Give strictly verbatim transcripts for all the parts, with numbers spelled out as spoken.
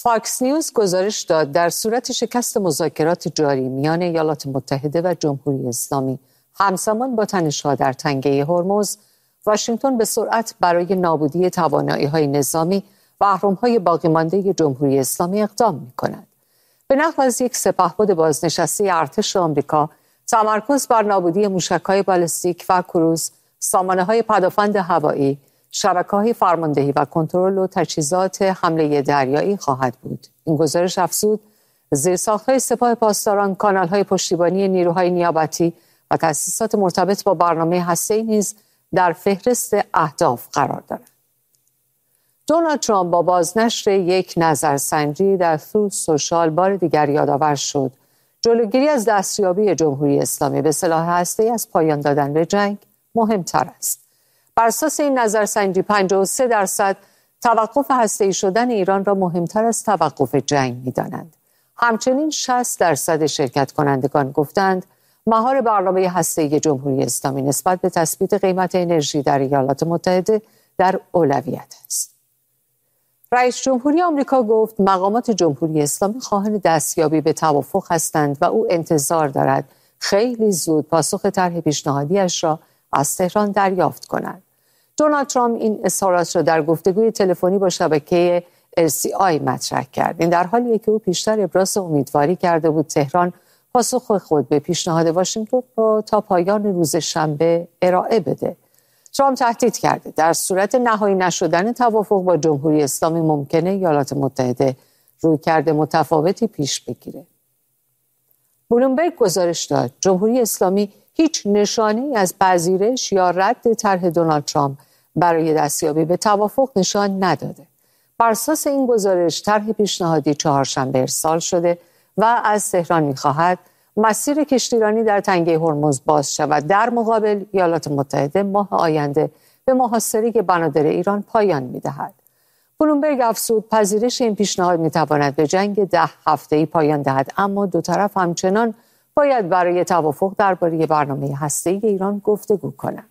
فاکس نیوز گزارش داد در صورت شکست مذاکرات جاری میان ایالات متحده و جمهوری اسلامی همزمان با تنش‌ها در تنگه هرمز، واشنگتن به سرعت برای نابودی توانایی‌های نظامی و اهرم‌های باقی مانده جمهوری اسلامی اقدام می‌کند. به نقل از یک سپهبد بازنشسته ارتش آمریکا، تمرکز بر نابودی موشک‌های بالستیک و کروز، سامانه‌های پدافند هوایی، شبکه‌های فرماندهی و کنترل و تجهیزات حمله دریایی خواهد بود. این گزارش افزود زیرساخت‌های سپاه پاسداران، کانال‌های پشتیبانی نیروهای نیابتی و تأسیسات مرتبط با برنامه هسته‌ای نیز در فهرست اهداف قرار دارد. دونالد ترامپ با بازنشر یک نظرسنجی در تروث سوشال بار دیگر یادآور شد جلوگیری از دستیابی جمهوری اسلامی به سلاح هسته‌ای از پایان دادن به جنگ مهمتر است. بر اساس این نظرسنجی پنجاه و سه درصد توقف هسته‌ای شدن ایران را مهمتر از توقف جنگ می‌دانند. همچنین شصت درصد شرکت کنندگان گفتند مهار برنامه هسته‌ای جمهوری اسلامی نسبت به تثبیت قیمت انرژی در ایالات متحده در اولویت است. رئیس جمهوری آمریکا گفت مقامات جمهوری اسلامی خواهان دستیابی به توافق هستند و او انتظار دارد خیلی زود پاسخ طرح پیشنهادیش را از تهران دریافت کند. دونالد ترامپ این اظهارات را در گفتگوی تلفنی با شبکه ال سی آی مطرح کرد. این در حالیه که او پیشتر ابراز امیدواری کرده بود تهران پاسخ خود به پیشنهاد واشنگتن را تا پایان روز شنبه ارائه بده. ترامپ تهدید کرده در صورت نهایی نشدن توافق با جمهوری اسلامی ممکنه ایالات متحده رویکرد متفاوتی پیش بگیره. بلومبرگ گزارش داد جمهوری اسلامی هیچ نشانه‌ای از پذیرش یا رد طرح دونالد ترامپ برای دستیابی به توافق نشان نداده. بر اساس این گزارش طرح پیشنهادی چهارشنبه ارسال شده و از تهران می‌خواهد مسیر کشتیرانی در تنگه هرمز باز شود. در مقابل ایالات متحده ماه آینده به محاصره بنادر ایران پایان می‌دهد. بلومبرگ افزود پذیرش این پیشنهاد می‌تواند به جنگ ده هفته‌ای پایان دهد، اما دو طرف همچنان باید برای توافق درباره برنامه هسته‌ای ایران گفتگو کنند.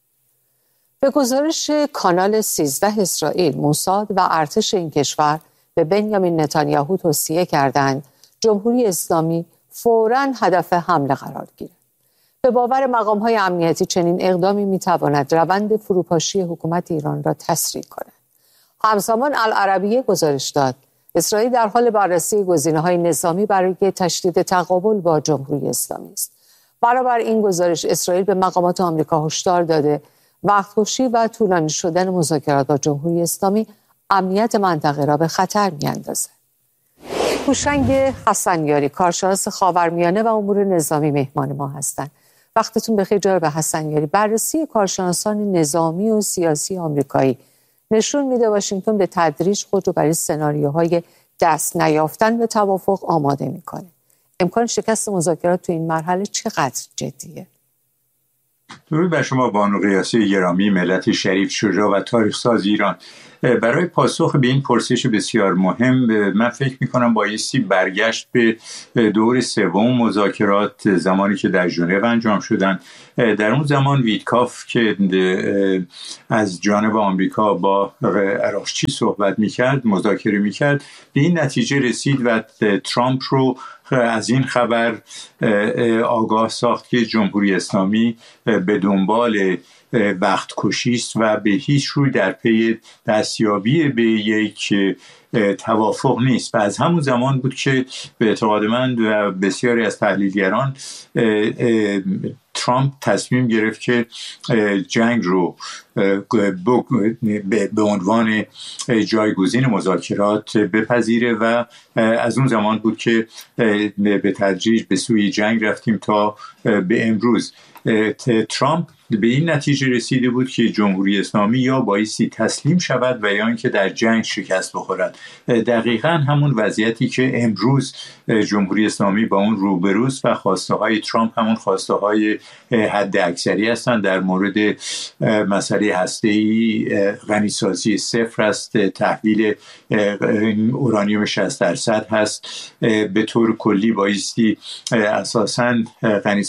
به گزارش کانال سیزده اسرائیل، موساد و ارتش این کشور به بنیامین نتانیاهو توصیه کردند جمهوری اسلامی فوراً هدف حمله قرار گیرد. به باور مقام‌های امنیتی چنین اقدامی می‌تواند روند فروپاشی حکومت ایران را تسریع کند. همزمان العربیه گزارش داد اسرائیل در حال بررسی گزینه‌های نظامی برای تشدید تقابل با جمهوری اسلامی است. بنابر این گزارش اسرائیل به مقامات آمریکا هشدار داده وقت‌کشی و طولانی شدن مذاکرات با جمهوری اسلامی امنیت منطقه را به خطر می‌اندازد. هوشنگ حسنیاری کارشناس خاورمیانه و امور نظامی مهمان ما هستند. وقتتون بخیر جناب حسنیاری. بررسی کارشناسان نظامی و سیاسی آمریکایی نشون میده واشنگتن به تدریج خود رو برای سناریوهای دست نیافتن به توافق آماده میکنه. امکان شکست مذاکرات تو این مرحله چقدر جدیه؟ درود بر شما بانو قیاسی گرامی، ملت شریف، شجاع و تاریخ ساز ایران. برای پاسخ به این پرسش بسیار مهم من فکر میکنم بایستی برگشت به دور سوم مذاکرات، زمانی که در ژنو انجام شدن. در اون زمان ویتکاف که از جانب آمریکا با عراقچی صحبت میکرد، مذاکره میکرد، به این نتیجه رسید و ترامپ رو از این خبر آگاه ساخت که جمهوری اسلامی به دنبال وقت کشی است و به هیچ روی در پی دستیابی به یک توافق نیست. و از همون زمان بود که به اعتقاد من و بسیاری از تحلیلگران ترامپ تصمیم گرفت که جنگ رو به عنوان جایگزین مذاکرات بپذیره و از اون زمان بود که به تدریج به سوی جنگ رفتیم تا به امروز. ترامپ به این نتیجه رسیده بود که جمهوری اسلامی یا بایستی تسلیم شود و یا اینکه در جنگ شکست بخورد. دقیقاً همون وضعیتی که امروز جمهوری اسلامی با اون روبروست و خواسته های ترامپ همون خواسته های حد اکثری هستند. در مورد مسئله هسته‌ای غنیسازی صفر است، تحویل اورانیوم شصت درصد هست. به طور کلی بایستی اساساً غنیسازی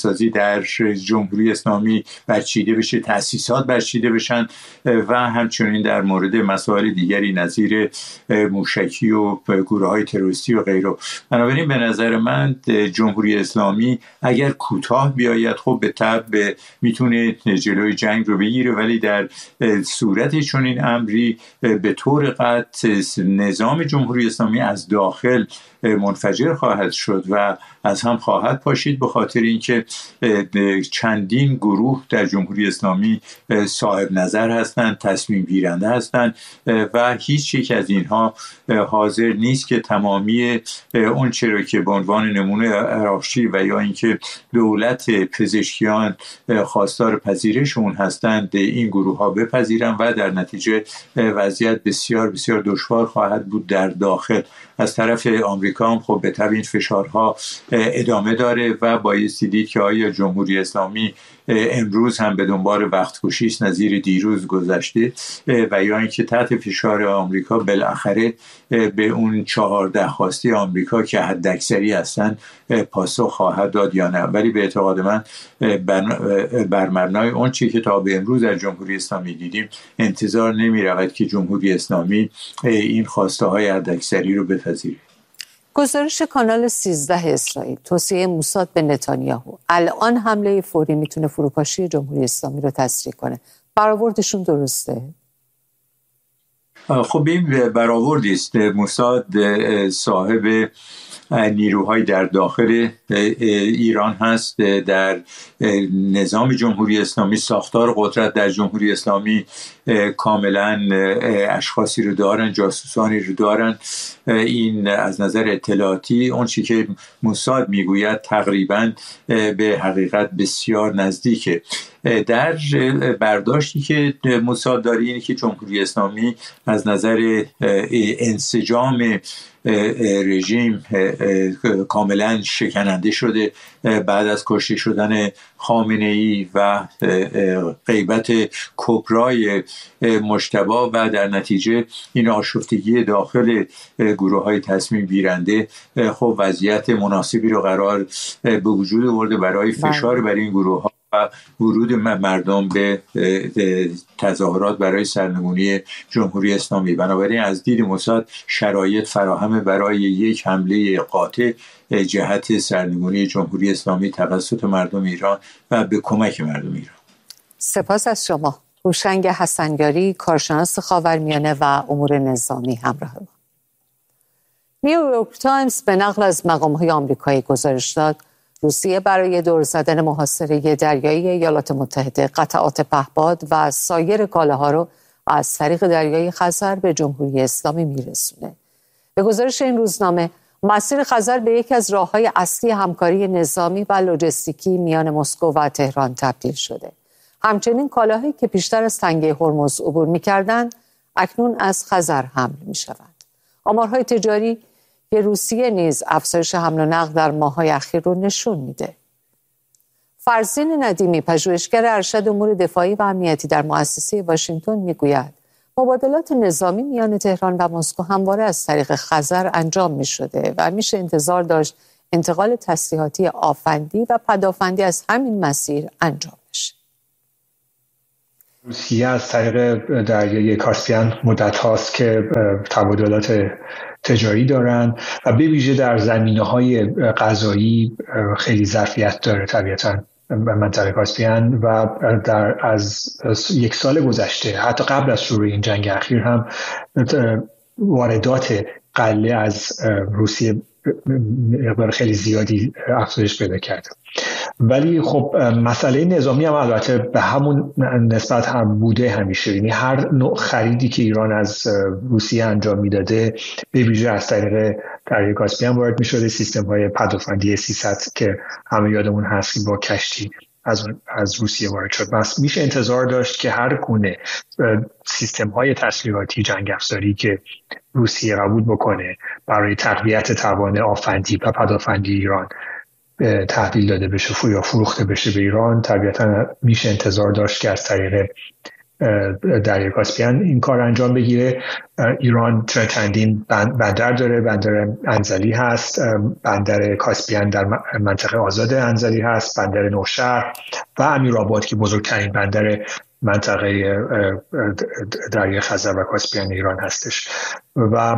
اساسی در جمهوری اسلامی برچیده بشه، تأسیسات برچیده بشن و همچنین در مورد مسائل دیگری نظیر موشکی و گروه‌های تروریستی و غیره. بنابراین به نظر من جمهوری اسلامی اگر کوتاه بیاید خب به طبع میتونه جلوی جنگ رو بگیره، ولی در صورت چون این امری به طور قطع نظام جمهوری اسلامی از داخل منفجر خواهد شد و از هم خواهد پاشید، به خاطر اینکه چندین گروه در جمهوری اسلامی صاحب نظر هستند، تصمیم گیرنده هستند و هیچ یک از اینها حاضر نیست که تمامی اون چرا که به عنوان نمونه عراقچی و یا اینکه دولت پزشکیان خواستار پذیرش اون هستند این گروه ها بپذیرن و در نتیجه وضعیت بسیار بسیار دشوار خواهد بود در داخل. از طرف آمریکا هم خب به طبع این فشارها ادامه داره و بایستی دید که آیا جمهوری اسلامی امروز هم به دنبال وقت‌کشی است نظیر دیروز گذشته و یا اینکه تحت فشار آمریکا بالاخره به اون چهارده خواسته آمریکا که حداکثری هستن پاسخ خواهد داد یا نه. ولی به اعتقاد من بر مبنای اون چیزی که تا به امروز از جمهوری اسلامی دیدیم انتظار نمی رود که جمهوری اسلامی این خواسته های حداکثری رو بپذیره. گزارش کانال سیزده اسرائیل توصیه موساد به نتانیاهو الان حمله فوری میتونه فروپاشی جمهوری اسلامی رو تسریع کنه. برآوردشون درسته؟ خب این برآوردی است. موساد صاحب نیروهای در داخل ایران هست، در نظام جمهوری اسلامی ساختار قدرت در جمهوری اسلامی کاملا اشخاصی رو دارن، جاسوسانی رو دارن. این از نظر اطلاعاتی اون چی که موساد میگوید تقریبا به حقیقت بسیار نزدیکه. در برداشتی که موساد داره اینه که جمهوری اسلامی از نظر انسجام رژیم کاملا شکننده شده بعد از کشته شدن خامنه‌ای و غیبت کبرای مجتبی و در نتیجه این آشفتگی داخل گروه های تصمیم گیرنده خب وضعیت مناسبی رو قرار به وجود آورده برای فشار بر این گروه ها و ورود مردم به تظاهرات برای سرنگونی جمهوری اسلامی. بنابراین از دید موساد شرایط فراهم برای یک حمله قاطع جهت سرنگونی جمهوری اسلامی توسط مردم ایران و به کمک مردم ایران. سپاس از شما. هوشنگ حسنیاری، کارشناس خاورمیانه و امور نظامی همراه ما. نیویورک تایمز به نقل از مقام‌های آمریکایی گزارش داد روسیه برای دور زدن محاصره دریایی ایالات متحده قطعات پهپاد و سایر کالاها رو از طریق دریای خزر به جمهوری اسلامی میرسونه. به گزارش این روزنامه مسیر خزر به یکی از راه‌های اصلی همکاری نظامی و لوجستیکی میان مسکو و تهران تبدیل شده. همچنین کالاهایی که پیشتر از تنگه هرمز عبور می‌کردند اکنون از خزر حمل می‌شوند. آمارهای تجاری که روسیه نیز افزایش حمل و نقل در ماه‌های اخیر رو نشون میده. فرزین ندیمی پژوهشگر ارشد امور دفاعی و امنیتی در مؤسسه واشنگتن میگوید مبادلات نظامی میان تهران و مسکو همواره از طریق خزر انجام میشده و میشه انتظار داشت انتقال تسلیحاتی آفندی و پدافندی از همین مسیر انجام بشه. روسیه از طریق دریای کاسپیان مدت هاست که تبادلات تجاری دارن و به ویژه در زمینه‌های غذایی خیلی ظرفیت داره طبیعتاً منطقه کاسپیان و در از یک سال گذشته حتی قبل از شروع این جنگ اخیر هم واردات غله از روسیه مقدار خیلی زیادی افزایش پیدا کرده. ولی خب مسئله نظامی هم البته به همون نسبت هم بوده همیشه، یعنی هر نوع خریدی که ایران از روسیه انجام میداده به ویژه از طریق دریای کاسپیان وارد میشده. سیستم های پدافندی سیصد که همه یادمون هست که با کشتی از از روسیه وارد شد. بس میشه انتظار داشت که هر گونه سیستم های تسلیحاتی جنگ افزاری که روسیه قبول بکنه برای تقویت توان آفندی و پدافندی ایران تحویل داده بشه یا فروخته بشه به ایران، طبیعتا میشه انتظار داشت که از طریق دریای کاسپیان این کار انجام بگیره. ایران چندین بندر داره، بندر انزلی هست، بندر کاسپیان در منطقه آزاد انزلی هست، بندر نوشهر و امیرآباد که بزرگترین بندر منطقه دریای خزر و کاسپیان ایران هستش. و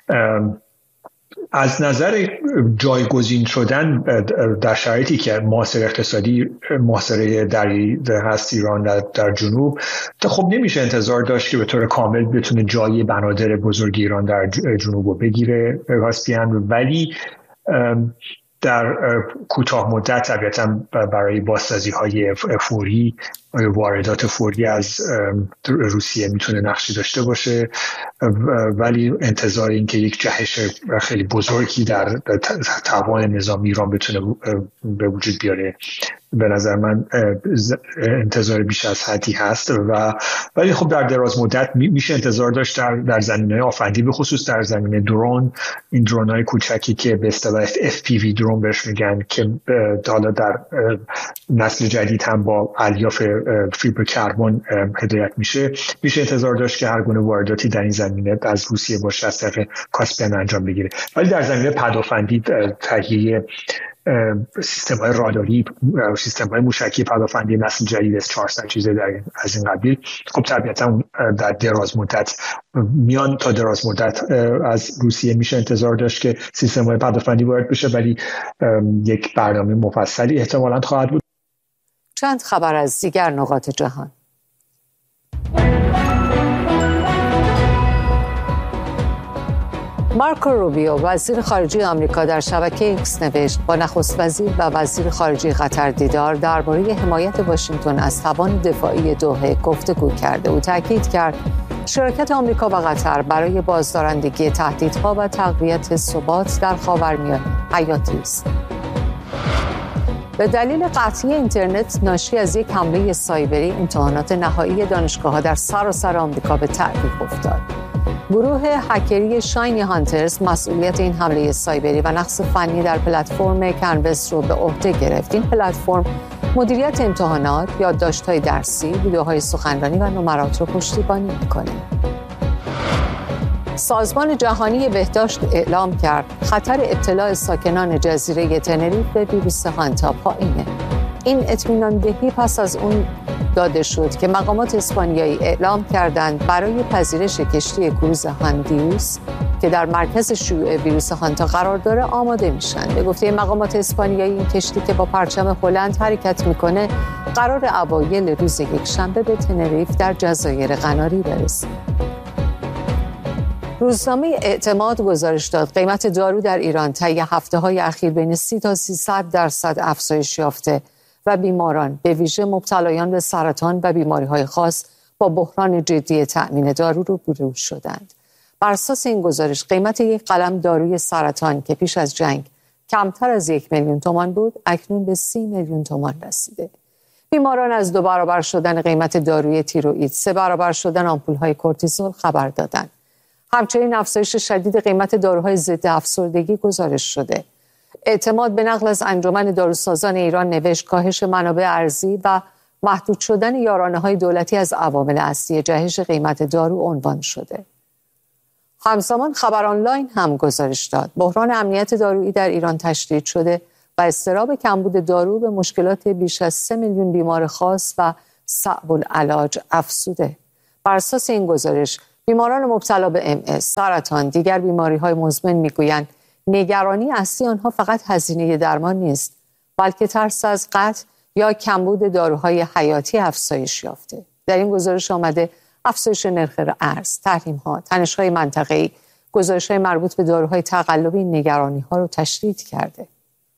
از نظر جایگزین شدن در شرایطی که محاصره اقتصادی محاصره دریایی هست ایران در, در جنوب، خب نمیشه انتظار داشت که به طور کامل بتونه جای بنادر بزرگ ایران در جنوب رو بگیره کاسپیان، ولی در کوتاه مدت طبیعتاً برای بازسازی های فوری، واردات فوری از روسیه میتونه نقشی داشته باشه، ولی انتظار این که یک جهش خیلی بزرگی در توان نظامی ایران بتونه به وجود بیاره به نظر من انتظار بیش از حدی هست. و ولی خب در دراز مدت میشه انتظار داشت در, در زمینه آفندی، به خصوص در زمینه درون، این درون های کوچکی که به اصطلاح اف پی وی درون بهش میگن که حالا در نسل جدید هم با الیاف فیبر کربن هدایت میشه، میشه انتظار داشت که هر گونه وارداتی در این زمینه از روسیه باشه از طریق کاسپیان انجام بگیره. ولی در زمینه پدافندی، تهیه سیستم های راداری، سیستم های موشکی پدافندی نسل جدید اس چهارصد چیزه در از این قبیل، خب طبیعتا در دراز مدت میان تا دراز مدت از روسیه میشه انتظار داشت که سیستم های پدافندی وارد بشه، ولی یک برنامه مفصلی احتمالاً خواهد بود. چند خبر از دیگر نقاط جهان. مارکو روبیو وزیر خارجه آمریکا در شبکه ایکس نوشت با نخست وزیر و وزیر خارجه قطر دیدار درباره حمایت واشنگتن از توان دفاعی دوحه گفتگو کرده. او تاکید کرد شراکت آمریکا و قطر برای بازدارندگی تهدیدها و تقویت ثبات در خاورمیانه حیاتی است. به دلیل قطعی اینترنت ناشی از یک حمله سایبری، امتحانات نهایی دانشگاه‌ها در سراسر آمریکا به تعویق افتاد. گروه هکری شاینی هانترز مسئولیت این حمله سایبری و نقص فنی در پلتفرم کنوس رو به عهده گرفت. این پلتفرم مدیریت امتحانات، یادداشت‌های درسی، ویدیوهای سخنرانی و نمرات رو پشتیبانی می‌کنه. سازمان جهانی بهداشت اعلام کرد خطر ابتلا ساکنان جزیره تنریف به ویروس هانتا پایینه. این اطمینان دهی پس از اون داده شد که مقامات اسپانیایی اعلام کردند برای پذیرش کشتی کروز هاندیوس که در مرکز شیوع ویروس هانتا قرار داره آماده میشن. به گفته مقامات اسپانیایی این کشتی که با پرچم هلند حرکت میکنه قرار اوایل روز یکشنبه به تنریف در جزایر قناری برسه. روزنامه اعتماد گزارش داد قیمت دارو در ایران طی هفته‌های اخیر بین سی تا سیصد درصد افزایش یافته و بیماران به ویژه مبتلایان به سرطان و بیماری‌های خاص با بحران جدی تأمین دارو رو روبرو شدند. بر اساس این گزارش قیمت یک قلم داروی سرطان که پیش از جنگ کمتر از یک میلیون تومان بود اکنون به سی میلیون تومان رسیده. بیماران از دو برابر شدن قیمت داروی تیروئید، سه برابر شدن آمپول‌های کورتیزول خبر دادند. همچنین افزایش شدید قیمت داروهای ضد افسردگی گزارش شده. اعتماد به نقل از انجمن داروسازان ایران نوشت کاهش منابع ارزی و محدود شدن یارانه‌های دولتی از عوامل اصلی جهش قیمت دارو عنوان شده. همزمان خبر آنلاین هم گزارش داد بحران امنیت دارویی در ایران تشدید شده و اضطراب کمبود دارو به مشکلات بیش از سه میلیون بیمار خاص و صعب العلاج افزوده. بر اساس این گزارش بیماران مبتلا به ام اس، سرطان، دیگر بیماری‌های مزمن میگویند نگرانی اصلی آنها فقط هزینه درمان نیست، بلکه ترس از قطع یا کمبود داروهای حیاتی افزایش یافته. در این گزارش آمده افزایش نرخ ارز، تحریم‌ها، تنش‌های منطقه‌ای، گزارش‌های مربوط به داروهای تقلبی نگرانی‌ها رو تشدید کرده.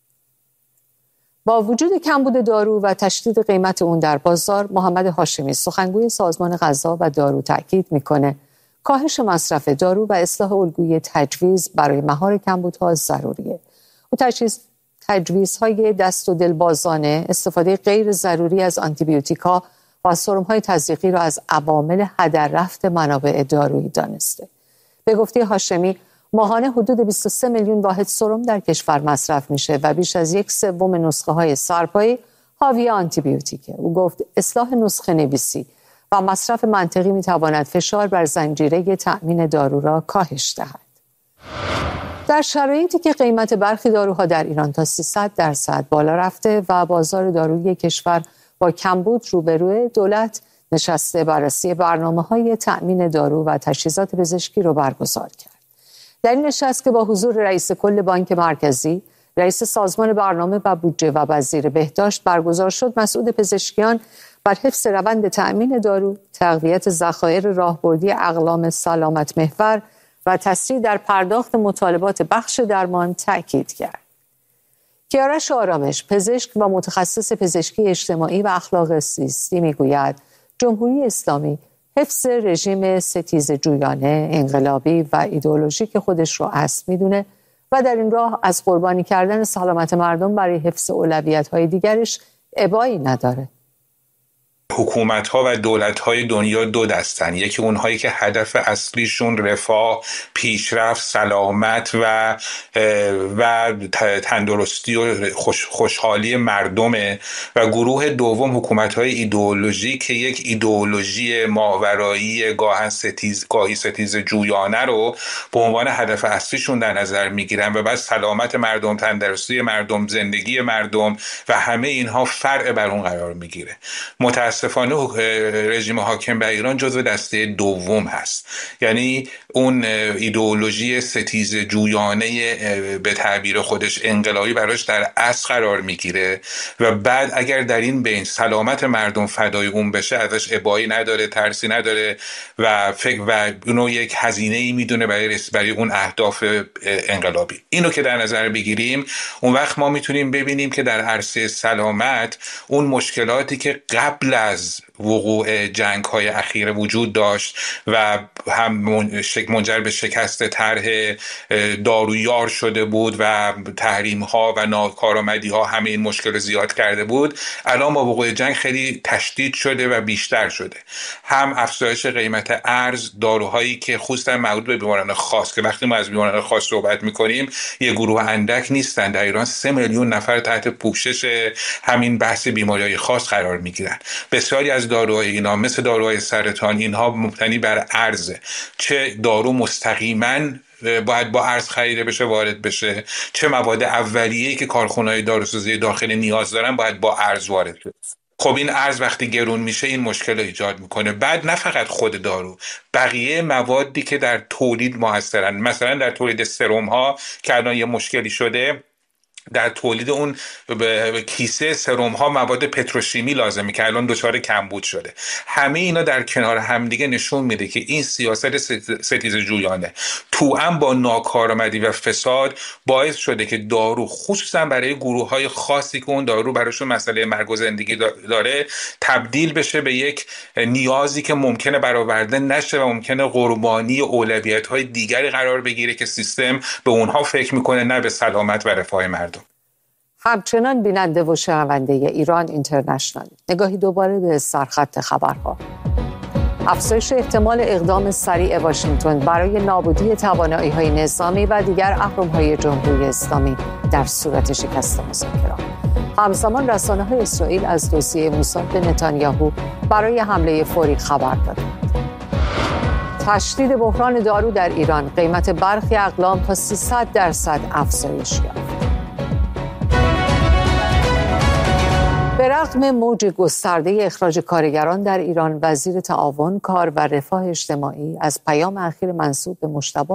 با وجود کمبود دارو و تشدید قیمت اون در بازار، محمد هاشمی سخنگوی سازمان غذا و دارو تاکید میکنه کاهش مصرف دارو و اصلاح الگوی تجویز برای مهار کمبودها ضروریه. او تجویز تجویزهای دست و دلبازانه، استفاده غیر ضروری از آنتیبیوتیکا و سرم‌های تزریقی را از عوامل هدر رفت منابع دارویی دانسته. به گفته هاشمی ماهانه حدود بیست و سه میلیون واحد سرم در کشور مصرف میشه و بیش از یک سوم نسخه های سرپایی حاوی آنتیبیوتیکه. او گفت اصلاح نسخه نویسی و مصرف منطقی می‌تواند فشار بر زنجیره تأمین دارو را کاهش دهد. در شرایطی که قیمت برخی داروها در ایران تا سیصد درصد بالا رفته و بازار دارویی کشور با کمبود روبروه، دولت نشسته بررسی برنامه‌های تأمین دارو و تجهیزات پزشکی را برگزار کرد. در این نشست که با حضور رئیس کل بانک مرکزی، رئیس سازمان برنامه و بودجه و وزیر بهداشت برگزار شد، مسئول پزشکیان بر حفظ روند تأمین دارو، تقویت ذخایر راهبردی اقلام سلامت محور و تسریع در پرداخت مطالبات بخش درمان تأکید کرد. کیارش آرامش، پزشک و متخصص پزشکی اجتماعی و اخلاق زیستی میگوید جمهوری اسلامی حفظ رژیم ستیز جویانه، انقلابی و ایدئولوژیک خودش را اصل میدونه و در این راه از قربانی کردن سلامت مردم برای حفظ اولویت‌های دیگرش ابایی نداره. حکومت‌ها و دولت‌های دنیا دو دستن، یکی اونهایی که هدف اصلیشون رفاه، پیشرفت، سلامت و و تندرستی و خوش، خوشحالی مردمه و گروه دوم حکومت‌های ایدئولوژی که یک ایدئولوژی ماورایی گاهن ستیز گاهی ستیز جویانه رو به عنوان هدف اصلیشون در نظر میگیرن و بعد سلامت مردم، تندرستی مردم، زندگی مردم و همه اینها فرع بر اون قرار میگیره. متأسفانه رژیم حاکم بر ایران جزو دسته دوم هست، یعنی اون ایدئولوژی ستیز جویانه به تعبیر خودش انقلابی براش در اصل قرار میگیره و بعد اگر در این بین سلامت مردم فدای اون بشه ازش ابایی نداره، ترسی نداره و فکر و اونو یک هزینه‌ای میدونه برای برای اون اهداف انقلابی. اینو که در نظر بگیریم، اون وقت ما میتونیم ببینیم که در عرصه سلامت اون مشکلاتی که قبل از وقوع جنگ‌های اخیر وجود داشت و هم منجر به شکست طرح دارویار شده بود و تحریم‌ها و ناکارآمدی‌ها همه این مشکل رو زیاد کرده بود، الان با وقوع جنگ خیلی تشدید شده و بیشتر شده. هم افزایش قیمت ارز، داروهایی که خصوصا مربوط به بیماران خاص، که وقتی ما از بیماران خاص صحبت می‌کنیم یه گروه اندک نیستن، در ایران سه میلیون نفر تحت پوشش همین بحث بیماری‌های خاص قرار می‌گیرن. بسیاری از داروهای اینا مثل داروهای سرطان اینها مبتنی بر ارزه، چه دارو مستقیما باید با ارز خریده بشه وارد بشه، چه مواد اولیه‌ای که کارخانه‌های داروسازی داخل نیاز دارن باید با ارز وارد بشه. خب این ارز وقتی گرون میشه این مشکل رو ایجاد میکنه. بعد نه فقط خود دارو، بقیه موادی که در تولید موثرن، مثلا در تولید سرم ها که الان یه مشکلی شده، در تولید اون کیسه سرم ها مواد پتروشیمی لازمه که الان دچار کمبود شده. همه اینا در کنار همدیگه نشون میده که این سیاست ستیز جویانه توأم با ناکارآمدی و فساد باعث شده که دارو خصوصا برای گروه های خاصی که اون دارو براشون مسئله مرگ و زندگی داره تبدیل بشه به یک نیازی که ممکنه برآورده نشه و ممکنه قربانی اولویت های دیگری قرار بگیره که سیستم به اونها فکر میکنه، نه به سلامت و رفاه مردم. همچنان بیننده و شنونده ایران اینترنشنال، نگاهی دوباره به سرخط خبرها. افزایش احتمال اقدام سریع واشنگتن برای نابودی توانایی‌های نظامی و دیگر اهرم‌های جمهوری اسلامی در صورت شکست مذاکرات. همزمان رسانه‌های اسرائیل از دوسیه موساد به نتانیاهو برای حمله فوری خبر دادند. تشدید بحران دارو در ایران، قیمت برخی اقلام تا سیصد درصد افزایش یافت. به رغم موج گسترده اخراج کارگران در ایران، وزیر تعاون، کار و رفاه اجتماعی از پیام اخیر منسوب به مجتبی